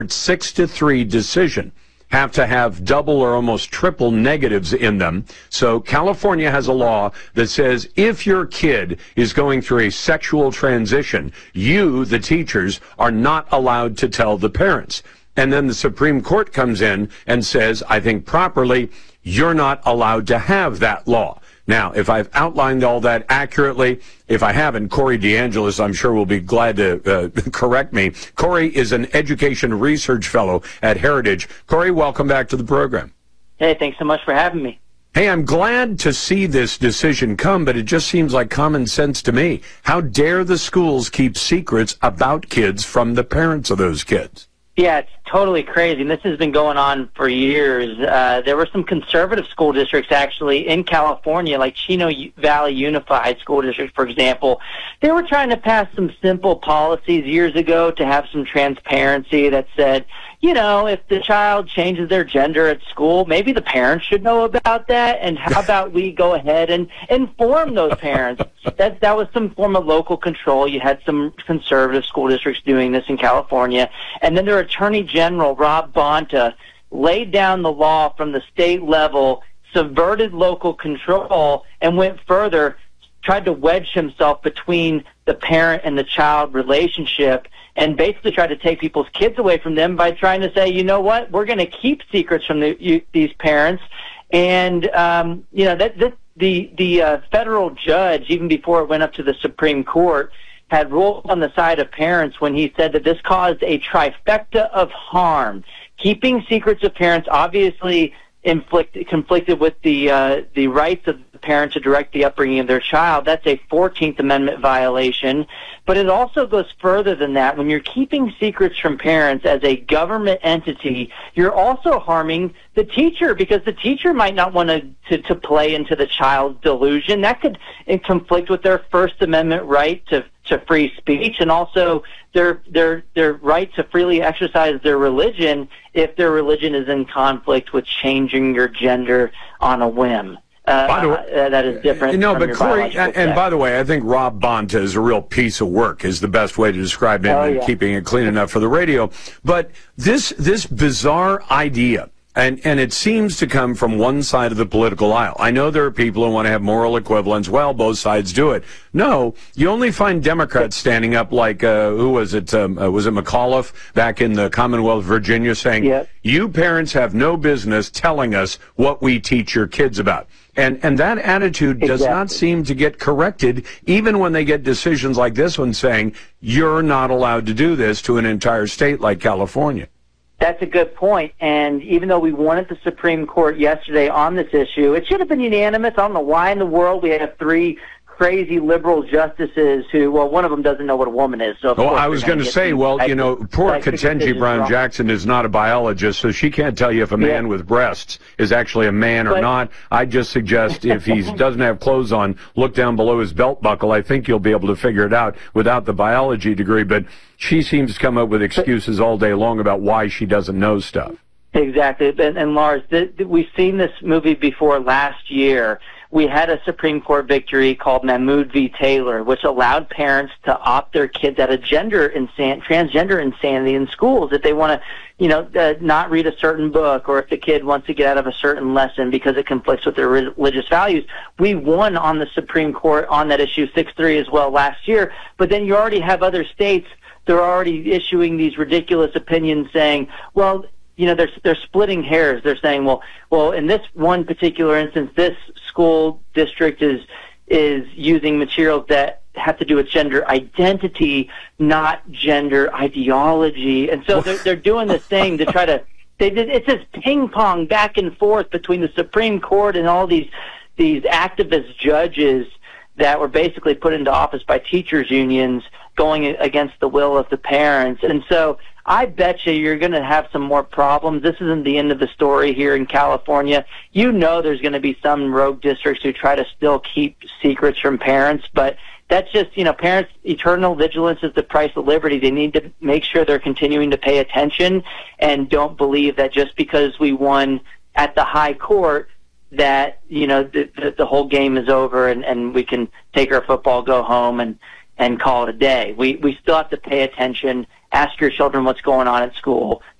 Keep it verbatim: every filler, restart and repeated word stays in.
six to three decision have to have double or almost triple negatives in them. So California has a law that says if your kid is going through a sexual transition, you, the teachers, are not allowed to tell the parents. And then the Supreme Court comes in and says, I think properly, you're not allowed to have that law. Now, if I've outlined all that accurately, if I haven't, Corey DeAngelis, I'm sure will be glad to uh, correct me. Corey is an education research fellow at Heritage. Corey, welcome back to the program. Hey, thanks so much for having me. Hey, I'm glad to see this decision come, but it just seems like common sense to me. How dare the schools keep secrets about kids from the parents of those kids? Yeah, it's totally crazy, and this has been going on for years. Uh, there were some conservative school districts, actually, in California, like Chino Valley Unified School District, for example. They were trying to pass some simple policies years ago to have some transparency that said, you know, if the child changes their gender at school, maybe the parents should know about that, and how about we go ahead and inform those parents? That that was some form of local control. You had some conservative school districts doing this in California, and then their Attorney General, Rob Bonta, laid down the law from the state level, subverted local control, and went further, tried to wedge himself between the parent and the child relationship, and basically tried to take people's kids away from them by trying to say, you know what, we're going to keep secrets from the, you, these parents. And, um, you know, that, that the, the uh, federal judge, even before it went up to the Supreme Court, had ruled on the side of parents when he said that this caused a trifecta of harm. Keeping secrets of parents obviously inflict, conflicted with the uh, the rights of the parent to direct the upbringing of their child. That's a fourteenth Amendment violation. But it also goes further than that. When you're keeping secrets from parents as a government entity, you're also harming the teacher, because the teacher might not want to, to, to play into the child's delusion. That could conflict with their First Amendment right to to free speech, and also their their their right to freely exercise their religion if their religion is in conflict with changing your gender on a whim. Uh, by the way, uh, that is different. No, from but your Corey, and, sex. and by the way, I think Rob Bonta is a real piece of work, is the best way to describe him, oh, and yeah. keeping it clean enough for the radio. But this this bizarre idea, and, and it seems to come from one side of the political aisle. I know there are people who want to have moral equivalence. Well, both sides do it. No, you only find Democrats standing up like, uh, who was it, um, uh, was it McAuliffe back in the Commonwealth of Virginia, saying, yep. You parents have no business telling us what we teach your kids about. And and that attitude does exactly. not seem to get corrected, even when they get decisions like this one saying, you're not allowed to do this to an entire state like California. That's a good point. And even though we won at the Supreme Court yesterday on this issue, it should have been unanimous. I don't know why in the world we have three crazy liberal justices who, well, one of them doesn't know what a woman is. So of oh, course I was going to say, well, you know, poor Ketanji Brown Jackson is not a biologist, so she can't tell you if a man yeah. with breasts is actually a man or but, not. I just suggest if he doesn't have clothes on, look down below his belt buckle. I think you'll be able to figure it out without the biology degree. But she seems to come up with excuses all day long about why she doesn't know stuff. Exactly. And, and Lars, th- th- we've seen this movie before last year. We had a Supreme Court victory called Mahmoud v. Taylor, which allowed parents to opt their kids out of gender insan- transgender insanity in schools if they want to, you know, uh, not read a certain book, or if the kid wants to get out of a certain lesson because it conflicts with their religious values. We won on the Supreme Court on that issue six three as well last year. But then you already have other states, they're already issuing these ridiculous opinions saying, well, you know, they're they're splitting hairs. They're saying, well, well, in this one particular instance, this school district is is using materials that have to do with gender identity, not gender ideology. And so they're they're doing this thing to try to. They it's this ping pong back and forth between the Supreme Court and all these these activist judges that were basically put into office by teachers unions, going against the will of the parents. And so I bet you you're going to have some more problems. This isn't the end of the story here in California. You know there's going to be some rogue districts who try to still keep secrets from parents, but that's just, you know, parents' eternal vigilance is the price of liberty. They need to make sure they're continuing to pay attention and don't believe that just because we won at the high court that, you know, the, the, the whole game is over and, and we can take our football, go home, and, and call it a day. We, we still have to pay attention ask your children what's going on at school.